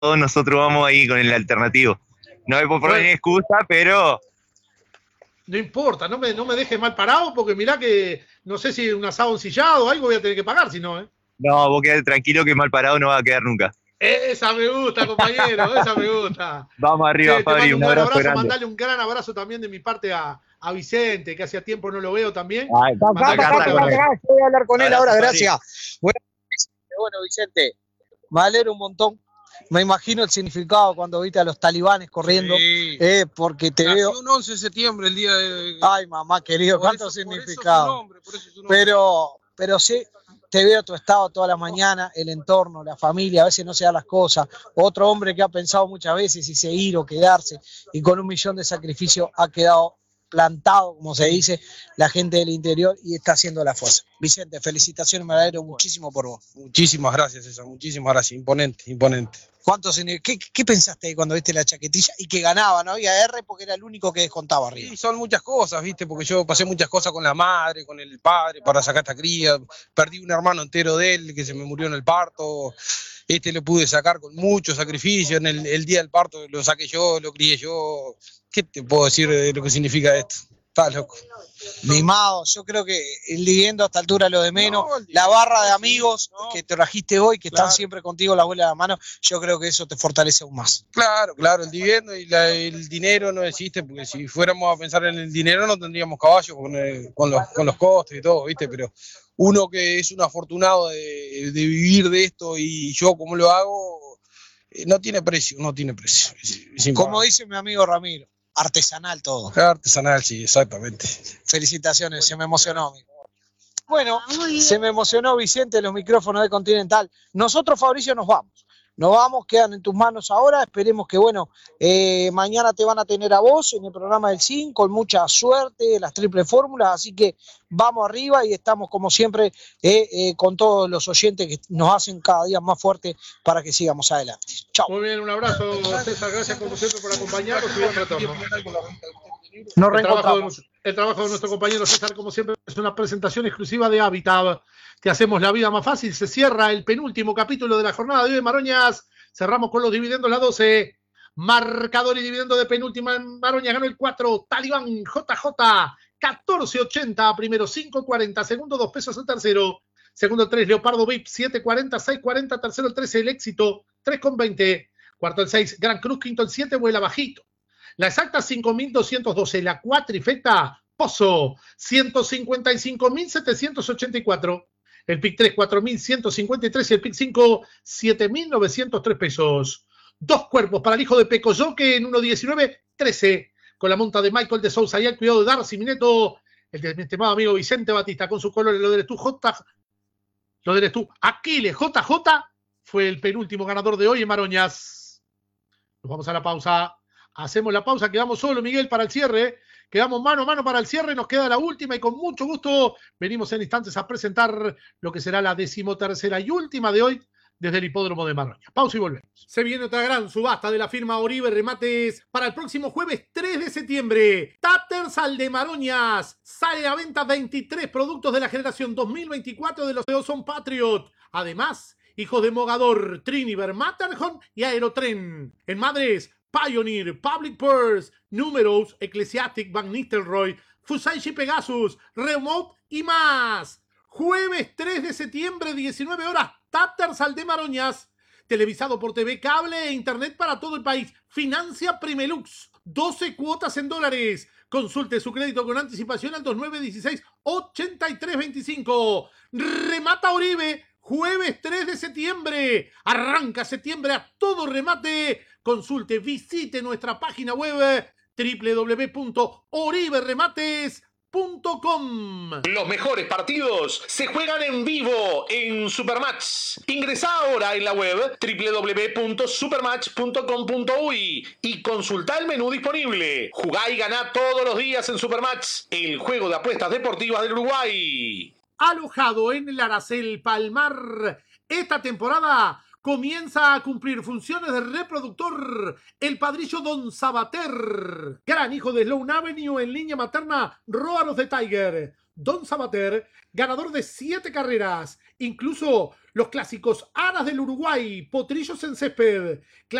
todos nosotros vamos ahí con el alternativo. No me puedo poner excusa, pero... No importa, no me dejes mal parado, porque mirá que no sé si un asado ensillado o algo voy a tener que pagar, si no, ¿eh? No, vos quedate tranquilo que mal parado no va a quedar nunca. Esa me gusta, compañero, esa me gusta. Vamos arriba, Che, te Fabri, mando un un gran abrazo abrazo, grande. mandale un gran abrazo también de mi parte a Vicente, que hacía tiempo no lo veo también. Acá, yo voy a hablar con él ahora, gracias. Bueno, Vicente, me alegro un montón. Me imagino el significado cuando viste a los talibanes corriendo, sí. Porque te Nació veo... un 11 de septiembre, el día de... Ay, mamá querido, cuánto significado. Por eso su nombre. Pero sí, te veo tu estado toda la mañana, el entorno, la familia, a veces no se dan las cosas. Otro hombre que ha pensado muchas veces si seguir o quedarse, y con 1.000.000 de sacrificios ha quedado plantado, como se dice, la gente del interior, y está haciendo la fuerza. Vicente, felicitaciones, me alegro muchísimo por vos. Muchísimas gracias, César, muchísimas gracias, imponente. ¿Qué pensaste ahí cuando viste la chaquetilla y que ganaba? No había R porque era el único que descontaba arriba. Sí, son muchas cosas, ¿viste? Porque yo pasé muchas cosas con la madre, con el padre, para sacar esta cría. Perdí un hermano entero de él que se me murió en el parto. Lo pude sacar con mucho sacrificio. En el día del parto lo saqué yo, lo crié yo. ¿Qué te puedo decir de lo que significa esto? Estás loco. Mimado, yo creo que el dividendo a esta altura lo de menos, la barra de amigos que te trajiste hoy, que están siempre contigo, la abuela de la mano, yo creo que eso te fortalece aún más. Claro, el dividendo y el dinero no existe, porque si fuéramos a pensar en el dinero no tendríamos caballos con los costes y todo, ¿viste? Pero uno que es un afortunado de vivir de esto y yo como lo hago, no tiene precio. Como dice mi amigo Ramiro. Artesanal todo. Artesanal, sí, exactamente. Felicitaciones, se me emocionó, amigo. Bueno, se me emocionó Vicente en los micrófonos de Continental. Nosotros, Fabricio, nos vamos, quedan en tus manos ahora. Esperemos que, mañana te van a tener a vos en el programa del CIN, con mucha suerte, las triple fórmulas, así que vamos arriba y estamos como siempre con todos los oyentes que nos hacen cada día más fuerte para que sigamos adelante. Chao. Muy bien, un abrazo, César, gracias como siempre por acompañarnos y buen retorno. El trabajo de nuestro compañero César, como siempre, es una presentación exclusiva de Habitat. Te hacemos la vida más fácil. Se cierra el penúltimo capítulo de la jornada de hoy, Maroñas. Cerramos con los dividendos, la 12. Marcador y dividendo de penúltima. Maroñas ganó el 4. Talibán JJ, 14.80. Primero 5.40. Segundo 2 pesos el tercero. Segundo el 3, Leopardo VIP, 7.40, 6.40. Tercero el 13, El Éxito, 3.20. Cuarto el 6, Gran Cruz. Quinto el 7, Vuela Bajito. La exacta 5.212, la cuatrifecta Pozo 155.784, el PIC 3 4.153 y el PIC 5 7.903 pesos. Dos cuerpos para el hijo de Pecoyoque en 1.19.13 con la monta de Michael de Sousa y el cuidado de Darcy Mineto, el de mi estimado amigo Vicente Batista con sus colores, lo del Aquiles JJ fue el penúltimo ganador de hoy en Maroñas. Nos vamos a la pausa. Hacemos la pausa, quedamos solo, Miguel, para el cierre. Quedamos mano a mano para el cierre, nos queda la última y con mucho gusto venimos en instantes a presentar lo que será la 13ª y última de hoy desde el hipódromo de Maroña. Pausa y volvemos. Se viene otra gran subasta de la firma Oribe Remates para el próximo jueves 3 de septiembre. Tattersall de Maroñas. Sale a venta 23 productos de la generación 2024 de los Oson Patriot. Además, hijos de Mogador, Triniver, Matterhorn y Aerotren. En Madres, Pioneer, Public Purse, Números, Ecclesiastic, Van Nistelrooy, Fusaichi Pegasus, Remote y más. Jueves 3 de septiembre, 19 horas, Tattersall de Maroñas. Televisado por TV, cable e internet para todo el país. Financia Primelux. 12 cuotas en dólares. Consulte su crédito con anticipación al 2916-8325. Remata Oribe. Jueves 3 de septiembre. Arranca septiembre a todo remate. Consulte, visite nuestra página web www.oriberremates.com. Los mejores partidos se juegan en vivo en Supermatch. Ingresá ahora en la web www.supermatch.com.uy y consultá el menú disponible. Jugá y ganá todos los días en Supermatch, el juego de apuestas deportivas del Uruguay. Alojado en el Aracel Palmar, esta temporada comienza a cumplir funciones de reproductor el padrillo Don Sabater, gran hijo de Sloan Avenue en línea materna Roar of the Tiger. Don Sabater, ganador de 7 carreras, incluso los clásicos Aras del Uruguay, Potrillos en Césped,